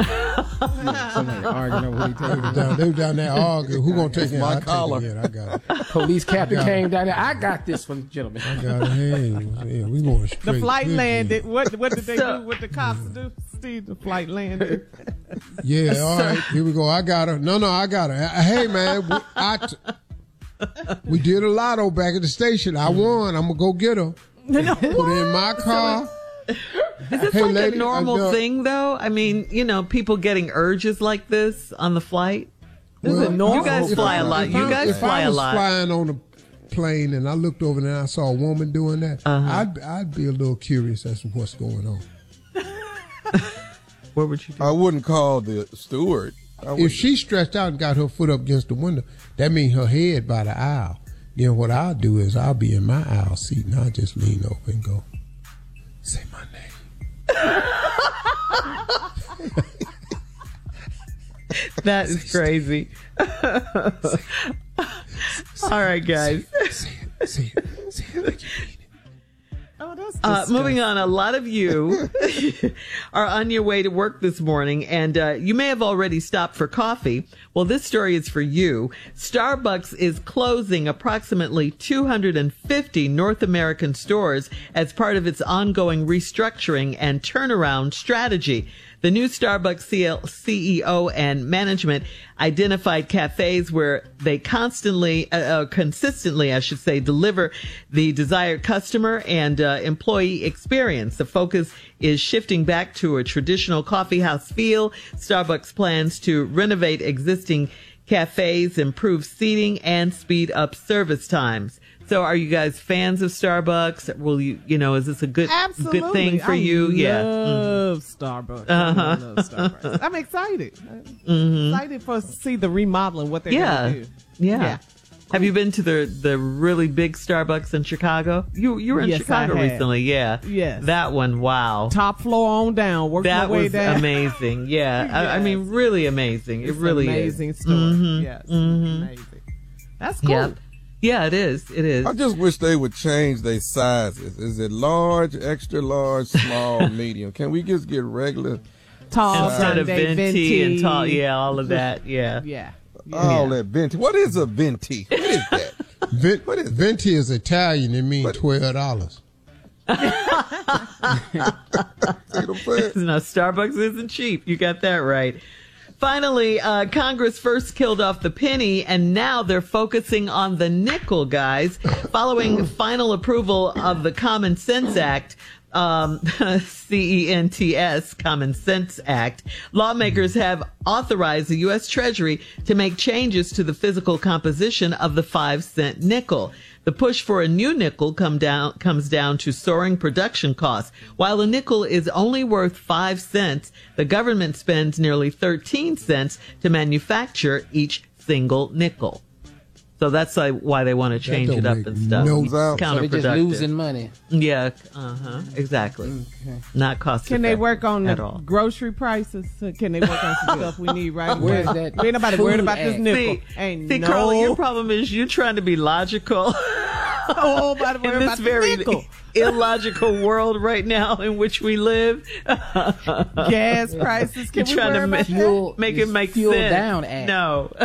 Somebody arguing over who he taking. They were down there arguing. Who gonna take it? my I collar. take it. Yeah, I got it. Police captain came down there. I got this for the gentleman. I got it. Hey, yeah, we going straight. The flight Good landed. deal. What did they do? What the cops do? Steve, the flight landed. Yeah, all right. Here we go. I got her. No, I got her. Hey, man, we did a lotto back at the station. I won. I'm gonna go get her. Put her in my car. Is this Hey, like lady, a normal thing, though? I mean, people getting urges like this on the flight. You guys fly a lot. You guys fly a lot. If I was flying on a plane and I looked over there and I saw a woman doing that, I'd be a little curious as to what's going on. What would you do? I wouldn't call the steward. If she stretched out and got her foot up against the window, that means her head by the aisle. Then what I'll do is I'll be in my aisle seat and I'll just lean over and go, say my name. That is crazy. All right, guys. Say it like you mean it. Oh, that's disgusting. Moving on, a lot of you are on your way to work this morning, and you may have already stopped for coffee. Well, this story is for you. Starbucks is closing approximately 250 North American stores as part of its ongoing restructuring and turnaround strategy. The new Starbucks CEO and management identified cafes where they consistently, deliver the desired customer and employee experience. The focus is shifting back to a traditional coffeehouse feel. Starbucks plans to renovate existing cafes, improve seating, and speed up service times. So are you guys fans of Starbucks? Will you, is this a good thing for you? I love Starbucks. I love Starbucks. I'm excited. Excited to see the remodeling, what they're going to do. Yeah. Have you been to the really big Starbucks in Chicago? You were in Chicago recently, yeah. Yes. That one, wow. Top floor on down. Worked That my way was down. amazing, yeah. Yes. I mean, really amazing. It's it really an is. amazing store. Yes. Amazing. That's cool. Yep. Yeah, it is. It is. I just wish they would change their sizes. Is it large, extra large, small, medium? Can we just get regular? Tall, Instead of Sunday, venti and tall, yeah, all of that, yeah. Yeah. All that venti. What is a venti? What is that? What is Venti is Italian. It means $12. See what I'm saying? No, Starbucks isn't cheap. You got that right. Finally, Congress first killed off the penny, and now they're focusing on the nickel, guys. Following final approval of the Common Sense Act, CENTS, Common Sense Act, lawmakers have authorized the U.S. Treasury to make changes to the physical composition of the 5-cent nickel. The push for a new nickel comes down to soaring production costs. While a nickel is only worth 5 cents, the government spends nearly 13 cents to manufacture each single nickel. So that's why they want to change it up and stuff. No It's doubt. So they're just counterproductive. losing money. Yeah, exactly. Okay. Not cost Can they effective work on at the all. grocery prices? Can they work on some stuff we need right now? Where's that Ain't nobody worried food about this at? nickel. See, Carla, your problem is you're trying to be logical Nobody in worried this about the very nickel. illogical world right now in which we live. Gas prices. Can You're we trying worry to about that? Fuel, make it make fuel sense. down act. No.